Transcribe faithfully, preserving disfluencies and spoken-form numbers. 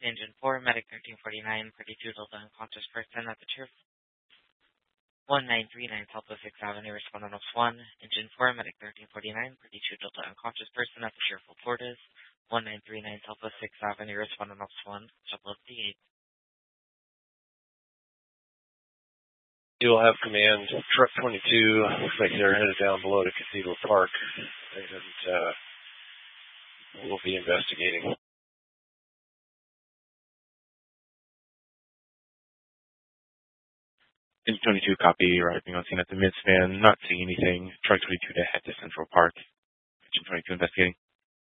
Engine four, Medic thirteen forty-nine, thirty-two Delta unconscious person at the Tier one nine three nine Southwest sixth Avenue, respondent of one. Engine four, Medic thirteen forty-nine, thirty-two Delta unconscious person at the Cheerful Floridas, one nine three nine Southwest sixth Avenue, respondent of one, Shuttle D eight. You'll have command, truck twenty-two, looks like they're headed down below to Cathedral Park, and uh, we'll be investigating. Engine twenty-two, copy, arriving on scene at the midspan, not seeing anything. Truck twenty-two to head to Central Park. Engine twenty-two investigating.